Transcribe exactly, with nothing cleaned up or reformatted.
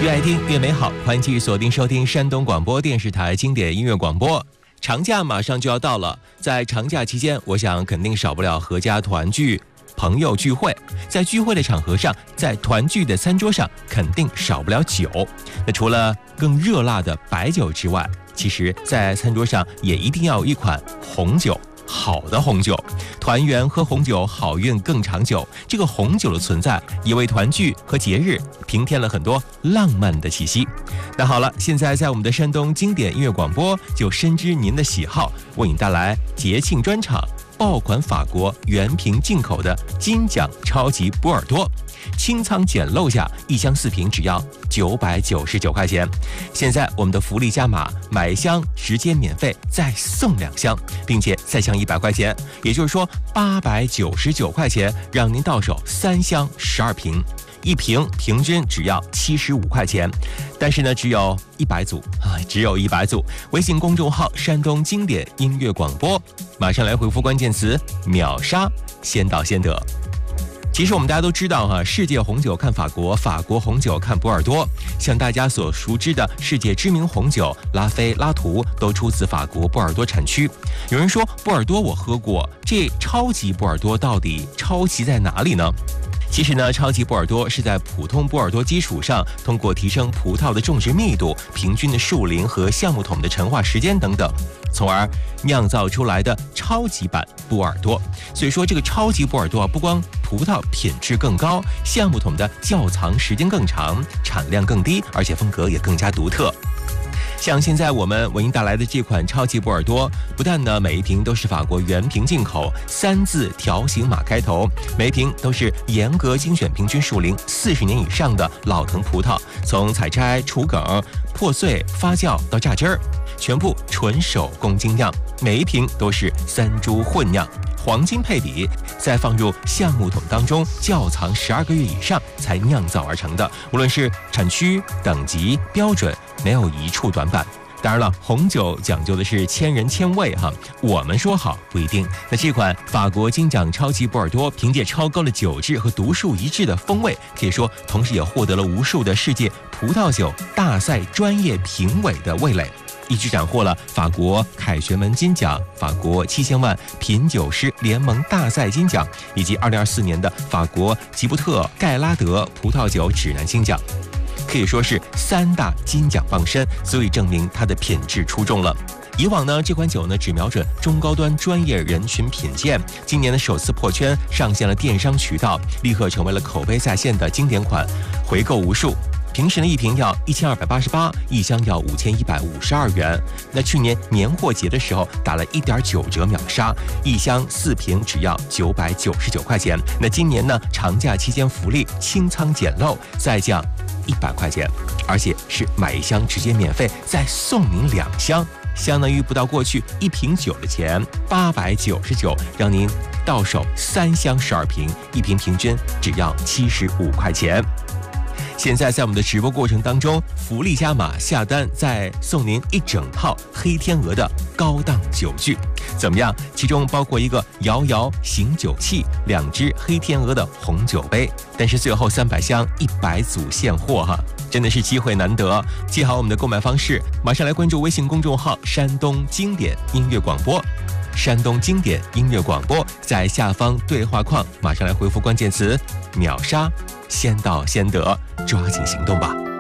越爱听越美好，欢迎继续锁定收听山东广播电视台经典音乐广播。长假马上就要到了，在长假期间，我想肯定少不了合家团聚、朋友聚会。在聚会的场合上，在团聚的餐桌上，肯定少不了酒。那除了更热辣的白酒之外，其实在餐桌上也一定要有一款红酒。好的红酒，团圆喝红酒，好运更长久。这个红酒的存在，也为团聚和节日平添了很多浪漫的气息。那好了，现在在我们的山东经典音乐广播，就深知您的喜好，为你带来节庆专场，爆款法国原瓶进口的金奖超级波尔多。清仓简陋下，一箱四瓶只要九百九十九块钱。现在我们的福利加码，买一箱直接免费再送两箱，并且再箱一百块钱，也就是说八百九十九块钱，让您到手三箱十二瓶，一瓶平均只要七十五块钱。但是呢，只有一百组啊，只有一百组。微信公众号山东经典音乐广播，马上来回复关键词秒杀，先到先得。其实我们大家都知道哈，世界红酒看法国，法国红酒看波尔多。像大家所熟知的世界知名红酒拉菲、拉图都出自法国波尔多产区。有人说波尔多我喝过，这超级波尔多到底超级在哪里呢？其实呢，超级波尔多是在普通波尔多基础上，通过提升葡萄的种植密度、平均的树龄和橡木桶的陈化时间等等，从而酿造出来的超级版波尔多。所以说，这个超级波尔多不光葡萄品质更高，橡木桶的窖藏时间更长，产量更低，而且风格也更加独特。像现在我们为您带来的这款超级波尔多，不但呢每一瓶都是法国原瓶进口，三字条形码开头，每一瓶都是严格精选平均树龄四十年以上的老藤葡萄，从采摘、除梗、破碎、发酵到榨汁儿，全部纯手工精酿，每一瓶都是三株混酿。黄金配比，再放入橡木桶当中窖藏十二个月以上才酿造而成的，无论是产区、等级、标准，没有一处短板。当然了，红酒讲究的是千人千味哈，我们说好不一定。那这款法国金奖超级波尔多，凭借超高的酒质和独树一帜的风味，可以说同时也获得了无数的世界葡萄酒大赛专业评委的味蕾。一举斩获了法国凯旋门金奖、法国七千万品酒师联盟大赛金奖，以及二零二四年的法国吉布特盖拉德葡萄酒指南金奖，可以说是三大金奖傍身，足以证明它的品质出众了。以往呢，这款酒呢只瞄准中高端专业人群品鉴，今年的首次破圈，上线了电商渠道，立刻成为了口碑在线的经典款，回购无数。平时呢，一瓶要一千二百八十八，一箱要五千一百五十二元。那去年年货节的时候打了一点九折秒杀，一箱四瓶只要九百九十九块钱。那今年呢，长假期间福利清仓简陋，再降一百块钱，而且是买一箱直接免费，再送您两箱，相当于不到过去一瓶酒的钱，八百九十九，让您到手三箱十二瓶，一瓶平均只要七十五块钱。现在在我们的直播过程当中，福利加码，下单再送您一整套黑天鹅的高档酒具，怎么样？其中包括一个摇摇醒酒器，两只黑天鹅的红酒杯，但是最后三百箱一百组现货哈，真的是机会难得。记好我们的购买方式，马上来关注微信公众号山东经典音乐广播，山东经典音乐广播，在下方对话框马上来回复关键词秒杀，先到先得，抓紧行动吧。